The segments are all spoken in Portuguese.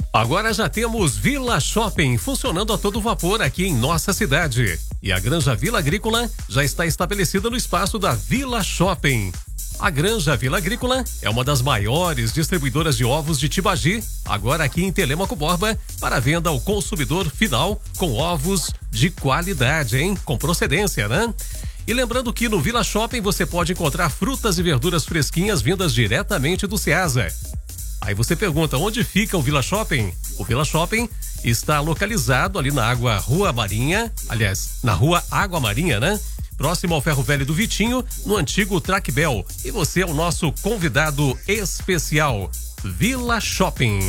Agora já temos Vila Shopping funcionando a todo vapor aqui em nossa cidade. E a Granja Vila Agrícola já está estabelecida no espaço da Vila Shopping. A Granja Vila Agrícola é uma das maiores distribuidoras de ovos de Tibagi, agora aqui em Telêmaco Borba, para venda ao consumidor final com ovos de qualidade, hein? Com procedência, né? E lembrando que no Vila Shopping você pode encontrar frutas e verduras fresquinhas vindas diretamente do Ceasa. Aí você pergunta, onde fica o Vila Shopping? O Vila Shopping está localizado ali na Rua Marinha, aliás, na Rua Água Marinha, né? Próximo ao Ferro Velho do Vitinho, no antigo Trackbel. E você é o nosso convidado especial, Vila Shopping.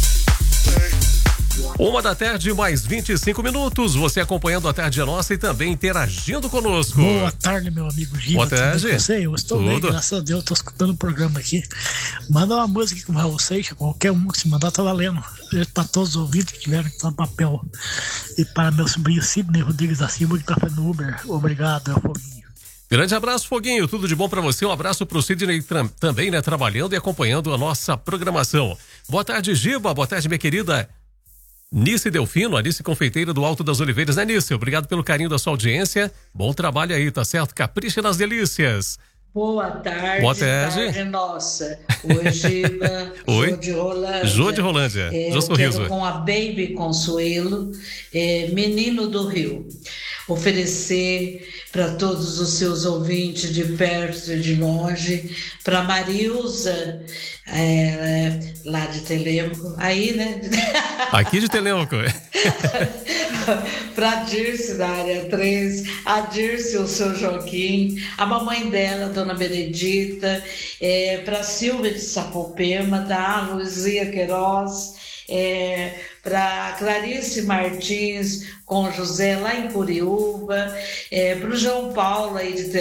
1h mais 25 minutos, você acompanhando a Tarde Nossa e também interagindo conosco. Boa tarde, meu amigo Gil. Boa tarde. Eu estou bem, graças a Deus, estou escutando o programa aqui. Manda uma música aqui com o Raul Seixas, qualquer um que se mandar tá valendo. Para todos os ouvintes que tiveram que estar no papel. E para meu sobrinho Sidney Rodrigues da Silva, que está fazendo Uber. Obrigado, é o Foguinho. Grande abraço, Foguinho, tudo de bom para você. Um abraço pro Sidney também, né, trabalhando e acompanhando a nossa programação. Boa tarde, Giba, boa tarde, minha querida Nice Delfino, Alice Confeiteira do Alto das Oliveiras, né, Nice? Obrigado pelo carinho da sua audiência. Bom trabalho aí, tá certo? Capricha nas delícias. Boa tarde. Boa tarde. Nossa. Oi, Oi. Jô de Rolândia. Jô de Rolândia. Jô Sorriso. Quero com a Baby Consuelo, Menino do Rio, oferecer para todos os seus ouvintes de perto e de longe, para Marilza, lá de Telêmaco, aí, né? Aqui de Telêmaco. Para Dirce da área 3, a Dirce, o seu Joaquim, a mamãe dela, Dona Benedita, para Silvia de Sapopema, da Luizia Queiroz, para Clarice Martins com José lá em Curiúba, para o João Paulo aí de